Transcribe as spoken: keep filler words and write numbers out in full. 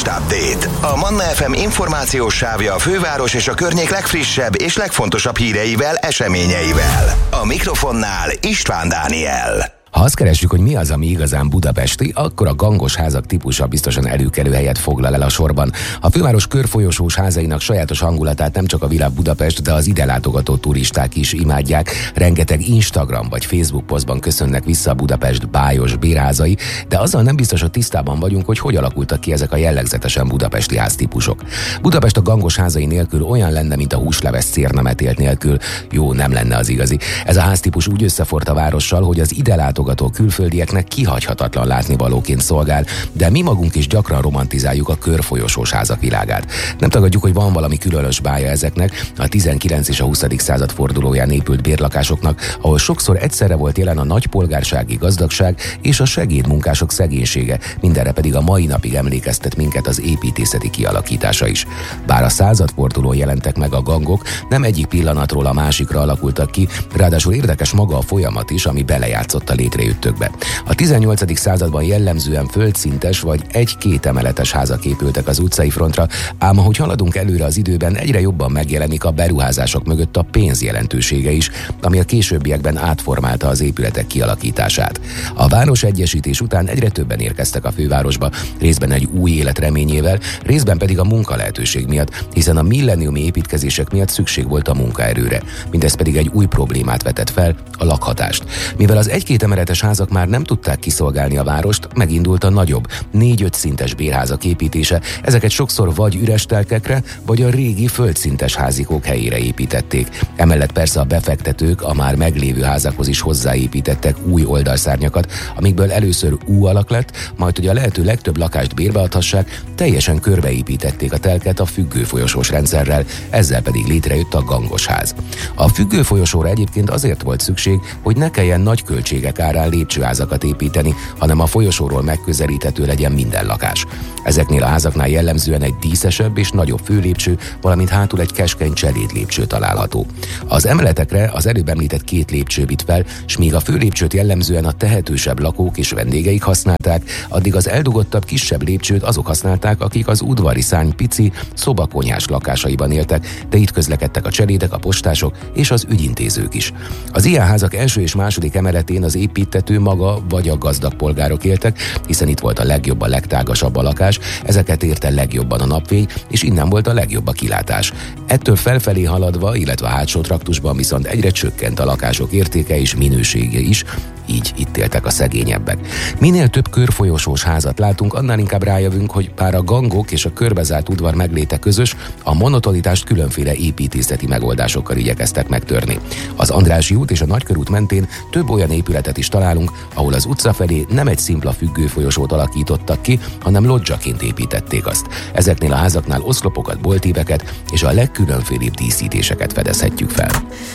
Budapest Update. A Manna ef em információs sávja a főváros és a környék legfrissebb és legfontosabb híreivel, eseményeivel. A mikrofonnál István Dániel. Ha azt keresjük, hogy mi az, ami igazán budapesti, akkor a gangos házak típusa biztosan előkelő helyet foglal el a sorban. A főváros körfolyosós házainak sajátos hangulatát nem csak a világ Budapest, de az ide látogató turisták is imádják. Rengeteg Instagram vagy Facebook posztban köszönnek vissza a Budapest bájos bérházai, de azzal nem biztos, hogy tisztában vagyunk, hogy hogy alakultak ki ezek a jellegzetesen budapesti háztípusok. Budapest a gangos házai nélkül olyan lenne, mint a húsleves cérnametélt nélkül. Jó, nem lenne az igazi. Ez a háztípus úgy összefort a várossal, hogy az ide látogató külföldieknek kihagyhatatlan látnivalóként szolgál, de mi magunk is gyakran romantizáljuk a körfolyosós házak világát. Nem tagadjuk, hogy van valami különös bája ezeknek, a tizenkilencedik és a huszadik század fordulóján épült bérlakásoknak, ahol sokszor egyszerre volt jelen a nagypolgársági gazdagság és a segédmunkások szegénysége, mindenre pedig a mai napig emlékeztet minket az építészeti kialakítása is. Bár a századfordulón jelentek meg a gangok, nem egyik pillanatról a másikra alakultak ki, ráadásul érdekes maga a folyamat is, ami belejátszott a létrejöttökbe. A tizennyolcadik században jellemzően földszintes vagy egy-két emeletes házak épültek az utcai frontra, ám ahogy haladunk előre az időben, egyre jobban megjelenik a beruházások mögött a pénz jelentősége is, ami a későbbiekben átformálta az épületek kialakítását. A városegyesítés után egyre többen érkeztek a fővárosba, részben egy új élet reményével, részben pedig a munkalehetőség miatt, hiszen a milleniumi építkezések miatt szükség volt a munkaerőre. Mindez pedig egy új problémát vetett fel, a lakhatást. Mivel az egy-két emeletes házak már nem tudták kiszolgálni a várost, megindult a nagyobb, négy-öt szintes bérházak építése. Ezeket sokszor vagy üres telkekre, vagy a régi földszintes házikók helyére építették. Emellett persze a befektetők a már meglévő házakhoz is hozzáépítettek új oldalszárnyakat, amikből először U alak lett, majd hogy a lehető legtöbb lakást bérbeadhassák, teljesen körbeépítették a telket a függőfolyosós rendszerrel, ezzel pedig létrejött a gangos ház. A függőfolyosóra egyébként azért volt szükség, hogy ne kelljen nagy költségek árán lépcsőházakat építeni, hanem a folyosóról megközelíthető legyen minden lakás. Ezeknél a házaknál jellemzően egy díszesebb és nagyobb főlépcső, valamint hátul egy keskeny cselédlépcső található. Az emeletekre az előbb említett két lépcső vitt fel, s míg a főlépcsőt jellemzően a tehetősebb lakók és vendégeik használták, addig az eldugottabb kisebb lépcsőt azok használták, akik az udvari szárny pici, szobakonyhás lakásaiban éltek, de itt közlekedtek a cselédek, a postások és az ügyintézők is. Az ilyen házak első és második emeletén az építtető maga vagy a gazdag polgárok éltek, hiszen itt volt a legjobb, a legtágasabb a lakás, ezeket érte legjobban a napfény, és innen volt a legjobb a kilátás. Ettől felfelé haladva, illetve a hátsó traktusban viszont egyre csökkent a lakások értéke és minősége is, így itt éltek a szegényebbek. Minél több körfolyosós házat látunk, annál inkább rájövünk, hogy bár a gangok és a körbezárt udvar megléte közös, a monotonitást különféle építészeti megoldásokkal igyekeztek megtörni. Az Andrássy út és a Nagykörút mentén több olyan épületet is találunk, ahol az utca felé nem egy szimpla függőfolyosót alakítottak ki, hanem lodzsaként építették azt. Ezeknél a házaknál oszlopokat, boltíveket és a legkülönfélébb díszítéseket fedezhetjük fel.